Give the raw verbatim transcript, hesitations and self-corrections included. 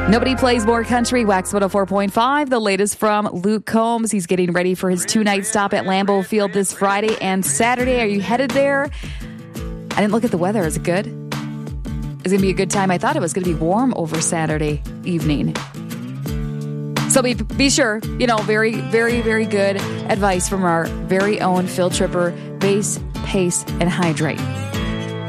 Nobody plays more country. Wax one oh four point five. The latest from Luke Combs. He's getting ready for his two-night stop at Lambeau Field this Friday and Saturday. Are you headed there? I didn't look at the weather. Is it good? It's going to be a good time. I thought it was going to be warm over Saturday evening. So be, be sure, you know, very, very, very good advice from our very own Phil Tripper. Base, pace, and hydrate.